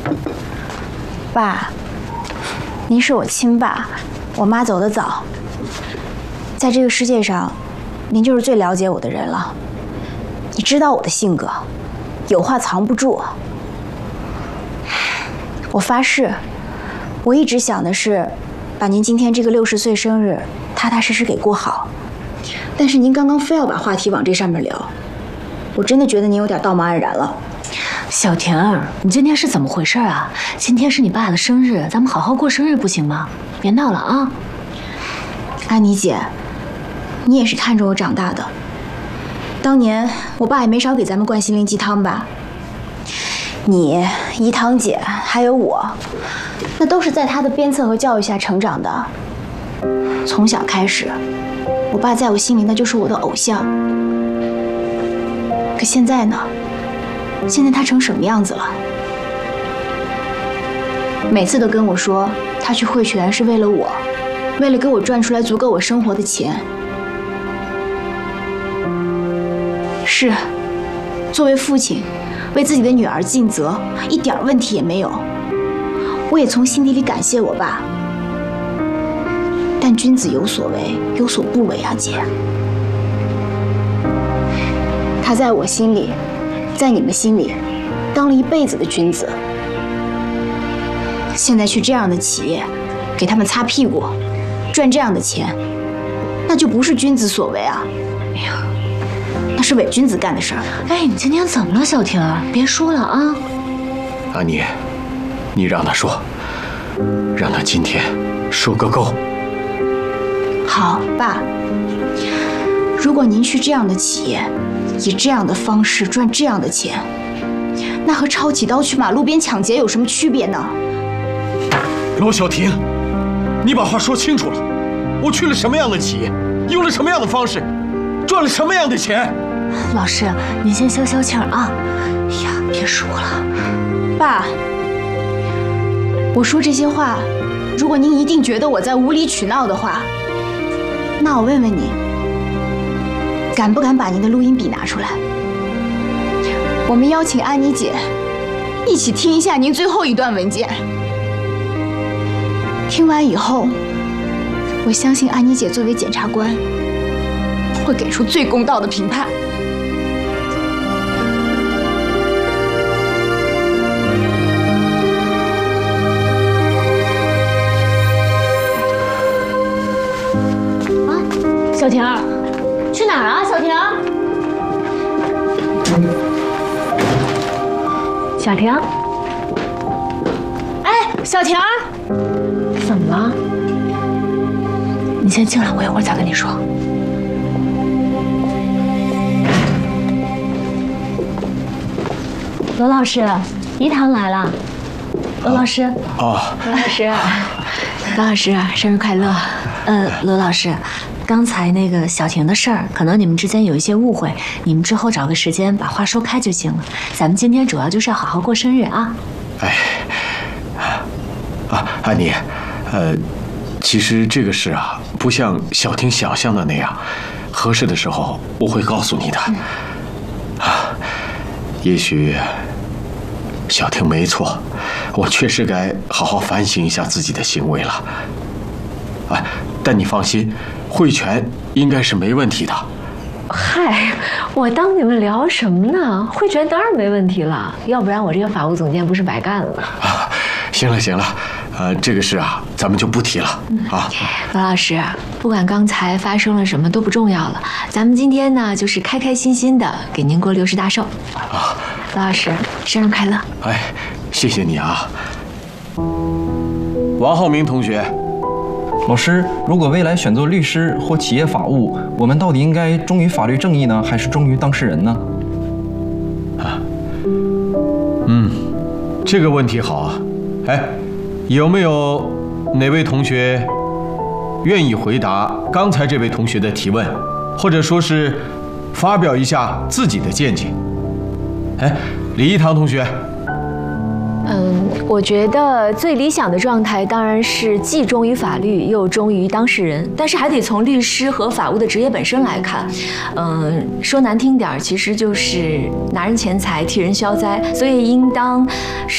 爸，您是我亲爸，我妈走得早，在这个世界上，您就是最了解我的人了。你知道我的性格，有话藏不住。我发誓，我一直想的是，把您今天这个60岁生日踏踏实实给过好。但是您刚刚非要把话题往这上面聊，我真的觉得您有点道貌岸然了。 小田儿，你今天是怎么回事啊？今天是你爸的生日，咱们好好过生日不行吗？别闹了啊！ 安妮姐，你也是看着我长大的。当年我爸也没少给咱们灌心灵鸡汤吧？你、怡堂姐还有我，那都是在他的鞭策和教育下成长的。从小开始，我爸在我心里那就是我的偶像。可现在呢？现在他成什么样子了？每次都跟我说，他去汇泉是为了我，为了给我赚出来足够我生活的钱。是，作为父亲，为自己的女儿尽责，一点问题也没有。我也从心底里感谢我爸。但君子有所为，有所不为啊，姐。他在我心里，在你们心里，当了一辈子的君子。现在去这样的企业，给他们擦屁股，赚这样的钱，那就不是君子所为啊！哎呀，那是伪君子干的事儿。 哎，你今天怎么了，小婷儿？别说了啊！ 安妮，你让他说，让他今天说个够。 好，爸。如果您去这样的企业，以这样的方式赚这样的钱，那和抄起刀去马路边抢劫有什么区别呢？ 罗小婷，你把话说清楚了。我去了什么样的企业，用了什么样的方式，赚了什么样的钱？ 老师，您先消消气儿啊！哎呀，别说了。 爸，我说这些话，如果您一定觉得我在无理取闹的话，那我问问你，敢不敢把您的录音笔拿出来？我们邀请安妮姐一起听一下您最后一段文件。听完以后，我相信安妮姐作为检察官，会给出最公道的评判。 小婷儿，去哪儿啊？小婷儿，小婷，哎，小婷儿，怎么了？你先进来，我一会儿再跟你说。罗老师，怡堂来了。罗老师， 哦， 罗老师，罗老师，生日快乐！罗老师。刚才那个小婷的事儿，可能你们之间有一些误会，你们之后找个时间把话说开就行了。咱们今天主要就是要好好过生日啊！ 哎，安妮，其实这个事啊，不像小婷想象的那样，合适的时候我会告诉你的。也许小婷没错，我确实该好好反省一下自己的行为了。但你放心，汇泉应该是没问题的。 嗨，我当你们聊什么呢？汇泉当然没问题了，要不然我这个法务总监不是白干了。 行了，这个事啊，咱们就不提了啊。 罗老师，不管刚才发生了什么都不重要了，咱们今天呢就是开开心心的给您过60大寿啊。罗老师，生日快乐！ 哎，谢谢你啊，王浩明同学。 老师，如果未来选做律师或企业法务，我们到底应该忠于法律正义呢，还是忠于当事人呢？ 这个问题好啊。哎，有没有哪位同学愿意回答刚才这位同学的提问，或者说是发表一下自己的见解？哎，李一堂同学。 我觉得最理想的状态当然是既忠于法律又忠于当事人，但是还得从律师和法务的职业本身来看。说难听点，其实就是拿人钱财替人消灾，所以应当